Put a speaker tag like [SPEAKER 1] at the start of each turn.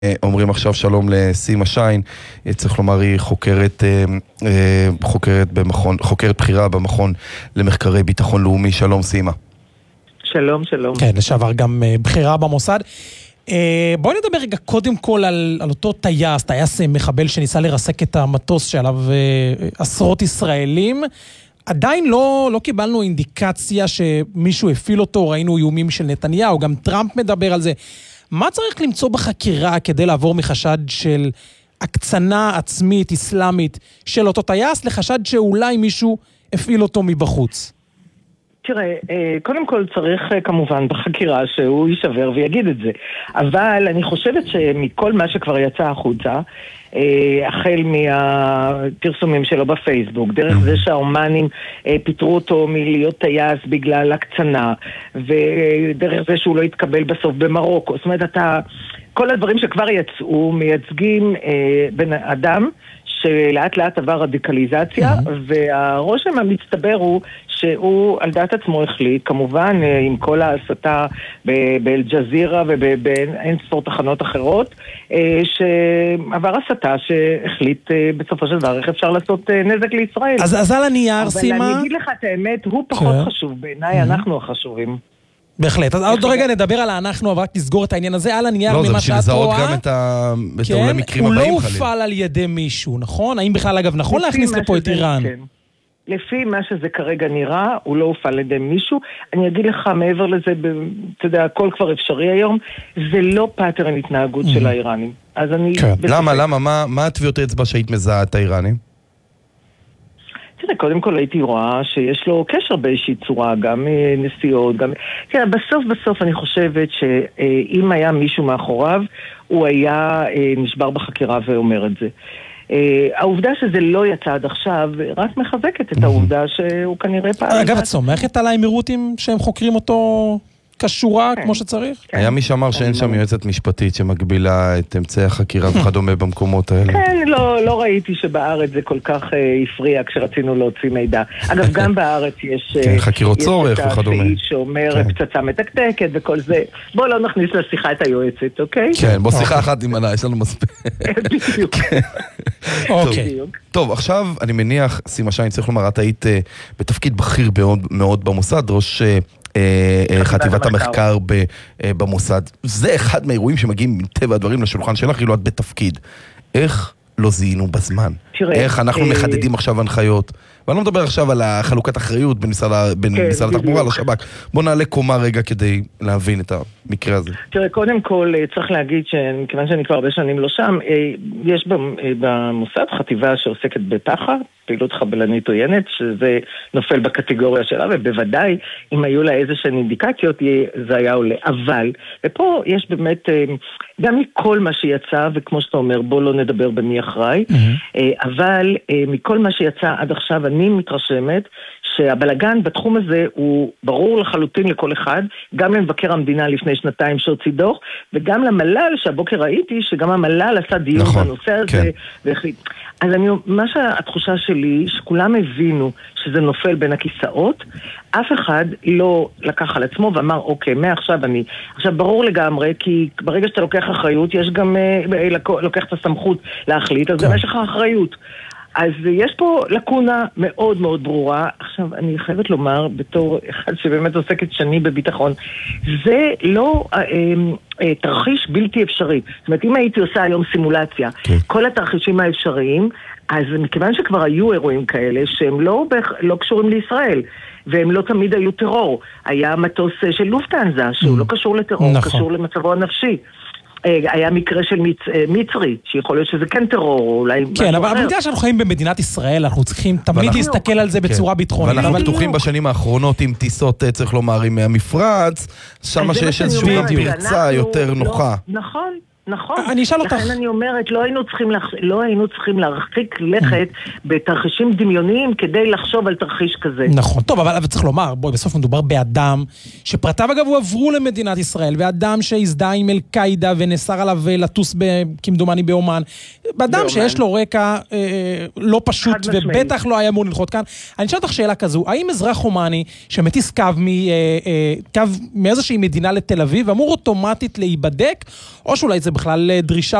[SPEAKER 1] אומרים עכשיו שלום לסימה שיין, צריך לומר היא חוקרת בחירה במכון למחקרי ביטחון לאומי. שלום סימה.
[SPEAKER 2] שלום, שלום.
[SPEAKER 3] כן, לשעבר גם בחירה במוסד. בואי נדבר רגע קודם כל על אותו טייס מחבל שניסה לרסק את המטוס שעליו עשרות ישראלים. עדיין לא קיבלנו אינדיקציה שמישהו הפעיל אותו, ראינו איומים של נתניהו, גם טראמפ מדבר על זה. מה צריך למצוא בחקירה כדי לעבור מחשד של הקצנה עצמית, אסלאמית, של אותו טייס, לחשד שאולי מישהו הפעיל אותו מבחוץ?
[SPEAKER 2] תראה, קודם כל צריך כמובן בחקירה שהוא יישבר ויגיד את זה. אבל אני חושבת שמכל מה שכבר יצא החוצה, החל מהפרסומים שלו בפייסבוק, דרך זה שהאומנים פיתרו אותו מלהיות טייס בגלל הקצנה, ודרך זה שהוא לא יתקבל בסוף במרוקו. זאת אומרת, כל הדברים שכבר יצאו מייצגים בן אדם שלאט לאט עבר רדיקליזציה, והרושם המצטבר הוא שהוא על דעת עצמו החליט, כמובן עם כל ההסתה באל-ג'זירה ובאין ספור תחנות אחרות, שעבר הסתה שהחליט בסופו של דבר איך אפשר לעשות נזק לישראל.
[SPEAKER 3] אז על הנייר, סימה...
[SPEAKER 2] אבל אני אגיד לך את האמת, הוא פחות חשוב בעיניי, אנחנו החשובים.
[SPEAKER 3] בהחלט. אז עוד רגע נדבר על אנחנו, אבל רק נסגור את העניין הזה. על הנייר
[SPEAKER 1] ממה
[SPEAKER 3] שאת רואה...
[SPEAKER 1] גם את המקרים
[SPEAKER 3] הוא
[SPEAKER 1] הבאים
[SPEAKER 3] לא הופעל על ידי מישהו, נכון? האם בכלל, אגב, נכון להכניס לפה את איראן?
[SPEAKER 2] לפי מה שזה כרגע נראה, הוא לא הופעל על ידי מישהו. אני אגיד לך, מעבר לזה, אתה יודע, הכל כבר אפשרי היום, זה לא פאטרן התנהגות של האיראנים. אז אני...
[SPEAKER 1] למה? מה הטביעות האצבע שהיית מזהה את האיראנים?
[SPEAKER 2] תראה, קודם כל הייתי רואה שיש לו קשר באיזושהי צורה, גם נסיעות, גם... תראה, בסוף אני חושבת שאם היה מישהו מאחוריו, הוא היה נשבר בחקירה ואומר את זה. העובדה שזה לא יצא עד עכשיו, רק מחזקת את העובדה שהוא כנראה פעם...
[SPEAKER 3] אגב, את סומכת על האמירותים שהם חוקרים אותו כשורה כמו שצריך?
[SPEAKER 1] היה מי שאמר שאין שם יועצת משפטית שמגבילה את אמצעי החקירה וכדומה במקומות האלה.
[SPEAKER 2] כן, לא ראיתי שבארץ זה כל כך הפריע כשרצינו להוציא מידע. אגב, גם בארץ יש...
[SPEAKER 1] חקירות צורך וכדומה.
[SPEAKER 2] יש שאומר פצצה מתקתקת וכל זה. בוא לא נכניס לשיחה את היועצת, אוקיי?
[SPEAKER 1] כן, בוא שיחה אחת עם ענה, יש לנו מספיק.
[SPEAKER 2] בדיוק.
[SPEAKER 1] טוב, עכשיו אני מניח, סימה שיין, צריך לומר, את היית בתפקיד בכיר מאוד במוסד, ראש... חטיבת המחקר במוסד. זה אחד מהאירועים שמגיעים מטבע הדברים לשולחן שלך, כאילו את בתפקיד. איך לא זיהינו בזמן? איך אנחנו מחדדים עכשיו הנחיות? ואני לא מדבר עכשיו על החלוקת אחריות בין משרד התחבורה לשב"כ. בוא נעלה קומה רגע כדי להבין את המקרה הזה.
[SPEAKER 2] תראה, קודם כל צריך להגיד מכיוון שאני כבר הרבה שנים לא שם, יש במוסד חטיבה שעוסקת בתח"ר, פעילות חבלנית עוינת, שזה נופל בקטגוריה שלה, ובוודאי אם היו לה איזושהי אינדיקציות זה היה עולה. אבל, ופה יש באמת, גם מכל מה שיצא, וכמו שאתה אומר, בוא לא נדבר במי אחראי, אבל מכל מה שיצא עד עכשיו אני מתרשמת שהבלגן בתחום הזה הוא ברור לחלוטין לכל אחד, גם למבקר המדינה לפני שנתיים שהוציא דוח, וגם למל"ל שהבוקר ראיתי שגם המל"ל עשה דיון בנושא הזה, והחליט. אז התחושה שלי שכולם הבינו שזה נופל בין הכיסאות, אף אחד לא לקח על עצמו ואמר אוקיי, מעכשיו עכשיו ברור לגמרי, כי ברגע שאתה לוקח אחריות, יש גם לוקח את הסמכות להחליט, אז גם יש לך אחריות. אז יש פה לקונה מאוד מאוד ברורה. עכשיו, אני חייבת לומר, בתור אחד שבאמת עוסקת שני בביטחון, זה לא תרחיש בלתי אפשרי. זאת אומרת, אם הייתי עושה היום סימולציה, כל התרחישים האפשריים, אז מכיוון שכבר היו אירועים כאלה, שהם לא קשורים לישראל, והם לא תמיד היו טרור. היה מטוס של לופטהנזה, שהוא לא קשור לטרור, קשור למצבו הנפשי. היה מקרה של מצרי, שיכול להיות שזה כן טרור, אולי...
[SPEAKER 3] כן, אבל בגלל שאנחנו חיים במדינת ישראל, אנחנו צריכים תמיד להסתכל על זה בצורה ביטחונית.
[SPEAKER 1] ואנחנו פתוחים בשנים האחרונות עם טיסות, צריך לומר, עם המפרץ, שמה שיש איזושהי פרצה יותר נוחה.
[SPEAKER 2] נכון. נכון.
[SPEAKER 3] אני אשאל אותך.
[SPEAKER 2] לכן אני אומרת, לא היינו צריכים להרחיק לכת בתרחישים דמיוניים כדי לחשוב על תרחיש כזה.
[SPEAKER 3] נכון. טוב, אבל צריך לומר, בואי, בסוף מדובר באדם שפרטיו אגב הועברו למדינת ישראל, ואדם שהזדהה עם אל-קאידה ונאסר עליו לטוס כמדומני באומן. באדם שיש לו רקע לא פשוט ובטח לא היה אמור לנחות כאן. אני אשאל אותך שאלה כזו, האם אזרח אומני שמטיס קו מאיזושהי מדינה לתל אביב אמור אוטומטית להיבדק, או שאולי זה בכלל דרישה